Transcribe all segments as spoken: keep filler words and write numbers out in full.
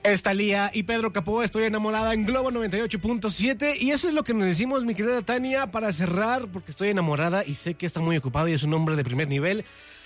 Es Thalía y Pedro Capó, estoy enamorada en Globo noventa y ocho punto siete. Y eso es lo que nos decimos, mi querida Tania, para cerrar, porque estoy enamorada y sé que está muy ocupado y es un hombre de primer nivel.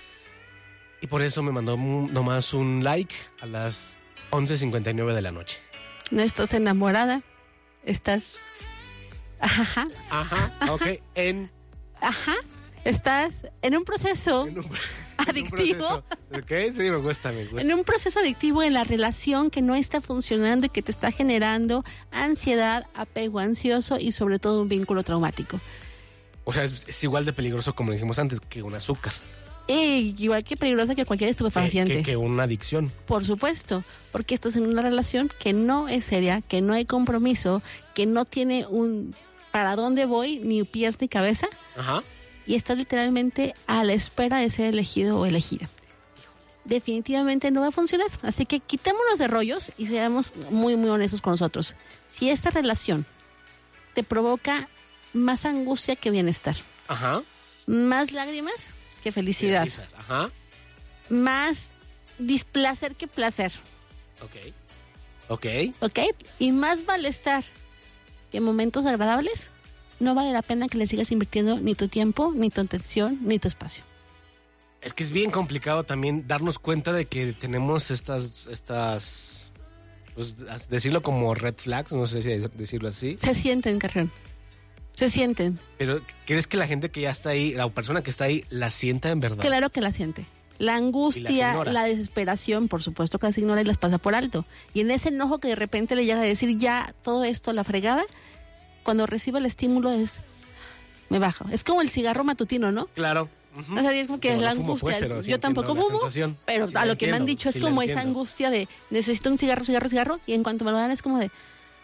Y por eso me mandó nomás un like a las once cincuenta y nueve de la noche. No estás enamorada, estás... Ajá. Ajá, ok, en... Ajá, estás en un proceso... En un... adictivo. Ok, sí, me gusta, me gusta. En un proceso adictivo en la relación que no está funcionando y que te está generando ansiedad, apego ansioso y sobre todo un vínculo traumático. O sea, es, es igual de peligroso, como dijimos antes, que un azúcar. Y igual que peligrosa que cualquier estupefaciente. Que, que, que una adicción. Por supuesto, porque estás en una relación que no es seria, que no hay compromiso, que no tiene un para dónde voy, ni pies ni cabeza. Ajá. Y estás literalmente a la espera de ser elegido o elegida. Definitivamente no va a funcionar. Así que quitémonos de rollos y seamos muy, muy honestos con nosotros. Si esta relación te provoca más angustia que bienestar, ajá, más lágrimas que felicidad, risas, ajá, más displacer que placer, ok, ok, ok, y más malestar que momentos agradables, no vale la pena que le sigas invirtiendo ni tu tiempo, ni tu atención, ni tu espacio. Es que es bien complicado también darnos cuenta de que tenemos estas, estas, pues decirlo como red flags, no sé si decirlo así. Se sienten, Carrión. Se sienten. Pero ¿crees que la gente que ya está ahí, la persona que está ahí, la sienta en verdad? Claro que la siente. La angustia, la desesperación, por supuesto que las ignora y las pasa por alto. Y en ese enojo que de repente le llega a decir ya todo esto a la fregada, cuando recibe el estímulo es, me bajo. Es como el cigarro matutino, ¿no? Claro. Uh-huh. O sea, es como que yo es la no fumo, angustia. pues, yo tampoco fumo, pero sí a lo entiendo, que me han dicho es sí como esa angustia de necesito un cigarro, cigarro, cigarro, y en cuanto me lo dan es como de...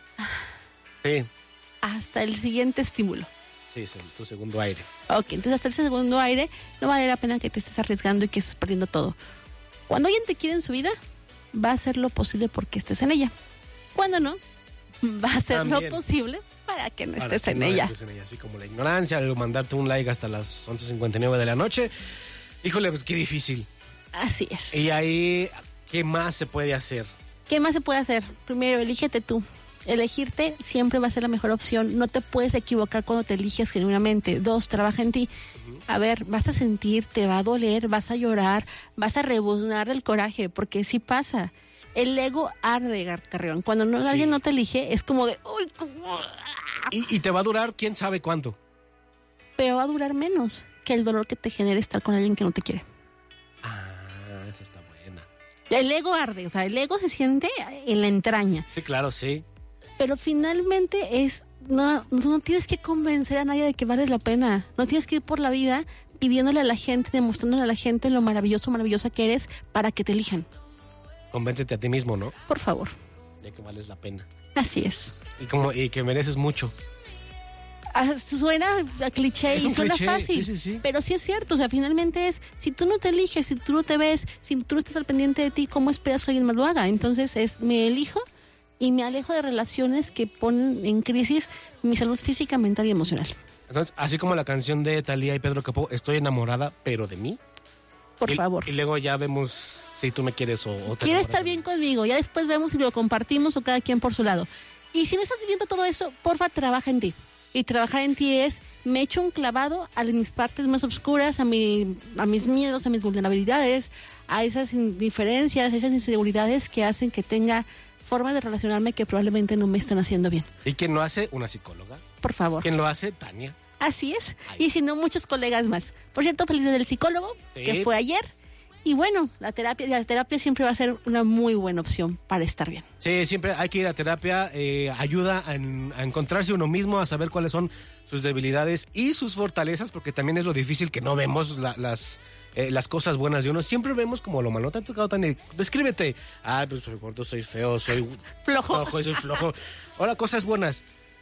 Sí. Hasta el siguiente estímulo. Sí, es tu segundo aire. Ok, entonces hasta ese segundo aire no vale la pena que te estés arriesgando y que estés perdiendo todo. Cuando alguien te quiere en su vida, va a hacer lo posible porque estés en ella. Cuando no, va a hacer También. lo posible para que no para estés que en no ella. Estés en ella. Así como la ignorancia, el mandarte un like hasta las once cincuenta y nueve de la noche. Híjole, pues qué difícil. Así es. Y ahí, ¿qué más se puede hacer? ¿Qué más se puede hacer? Primero, elígete tú. Elegirte siempre va a ser la mejor opción. No te puedes equivocar cuando te eliges genuinamente. Dos, trabaja en ti. Uh-huh. A ver, vas a sentir, te va a doler, vas a llorar, vas a rebuznar del coraje, porque sí pasa. El ego arde, Carrión. Cuando no, sí. alguien no te elige, es como de... Uy, como... Y, y te va a durar quién sabe cuánto. Pero va a durar menos que el dolor que te genere estar con alguien que no te quiere. Ah, esa está buena. El ego arde, o sea, el ego se siente en la entraña. Sí, claro, sí. Pero finalmente es, no, no tienes que convencer a nadie de que vales la pena. No tienes que ir por la vida pidiéndole a la gente, demostrándole a la gente lo maravilloso, maravillosa que eres para que te elijan. Convéncete a ti mismo, ¿no? Por favor. De que vales la pena. Así es. Y como y que mereces mucho. Ah, suena a cliché es y suena cliché. fácil, sí, sí, sí. pero sí es cierto. O sea, finalmente es, si tú no te eliges, si tú no te ves, si tú no estás al pendiente de ti, ¿cómo esperas que alguien más lo haga? Entonces es, me elijo y me alejo de relaciones que ponen en crisis mi salud física, mental y emocional. Entonces, así como la canción de Thalía y Pedro Capó, estoy enamorada, pero de mí. Por y, favor. Y luego ya vemos si tú me quieres o, o te Quiero estar bien conmigo, ya después vemos si lo compartimos o cada quien por su lado. Y si no estás viviendo todo eso, porfa, trabaja en ti. Y trabajar en ti es, me echo un clavado a mis partes más oscuras, a, mi, a mis miedos, a mis vulnerabilidades, a esas indiferencias, a esas inseguridades que hacen que tenga formas de relacionarme que probablemente no me están haciendo bien. ¿Y quién lo hace? Una psicóloga. Por favor. ¿Quién lo hace? Tania. Así es. Ay. Y si no, muchos colegas más. Por cierto, feliz día del psicólogo, sí. que fue ayer. Y bueno, la terapia, la terapia siempre va a ser una muy buena opción para estar bien. Sí, siempre hay que ir a terapia. Eh, ayuda a, en, a encontrarse uno mismo, a saber cuáles son sus debilidades y sus fortalezas, porque también es lo difícil que no vemos la, las... Eh, las cosas buenas de uno, siempre vemos como lo malo. ¿Te ha tocado, Tania? Descríbete. Ah, pues soy gordo, soy feo, soy flojo. flojo, soy flojo. Ahora, cosas buenas.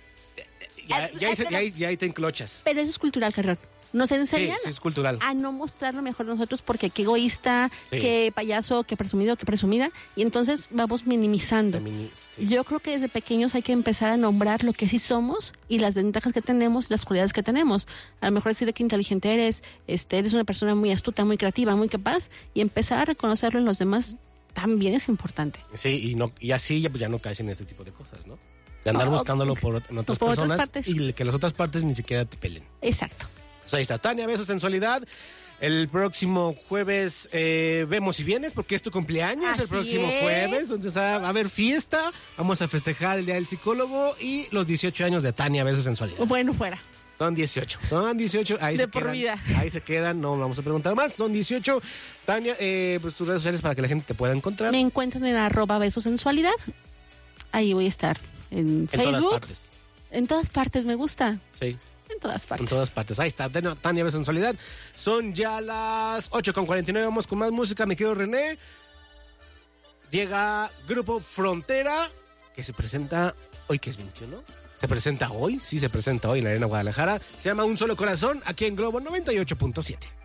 Ya, ya, ya, ya, ya ahí te enclochas. Pero eso es cultural, Carrón. Nos enseñan sí, sí, es cultural. a no mostrar lo mejor de nosotros porque qué egoísta, sí. qué payaso, qué presumido, qué presumida. Y entonces vamos minimizando. Sí. Yo creo que desde pequeños hay que empezar a nombrar lo que sí somos y las ventajas que tenemos, las cualidades que tenemos. A lo mejor decirle que inteligente eres, este, eres una persona muy astuta, muy creativa, muy capaz y empezar a reconocerlo en los demás también es importante. Sí, y no y así ya, pues ya no caes en este tipo de cosas, ¿no? De andar No, buscándolo por, en otras por otras personas partes. y que las otras partes ni siquiera te pelen. Exacto. Pues ahí está, Tania, besos, sensualidad. El próximo jueves eh, vemos si vienes, porque es tu cumpleaños. Así el próximo es. jueves, entonces ah, va a haber fiesta. Vamos a festejar el Día del Psicólogo y los dieciocho años de Tania, besos, sensualidad. Bueno, fuera. Son dieciocho, son dieciocho, ahí De se por quedan. vida. Ahí se quedan, no vamos a preguntar más. Son dieciocho. Tania, eh, pues tus redes sociales para que la gente te pueda encontrar. Me encuentran en arroba besosensualidad. Ahí voy a estar en, En Facebook. todas partes. En todas partes, me gusta. Sí. En todas partes. En todas partes. Ahí está, Tania, Tania Besos Sensualidad. Son ya las ocho con cuarenta y nueve. Vamos con más música, mi querido René. Llega Grupo Frontera, que se presenta hoy, que es veintiuno. Se presenta hoy, sí, se presenta hoy en la Arena Guadalajara. Se llama Un Solo Corazón, aquí en Globo noventa y ocho punto siete.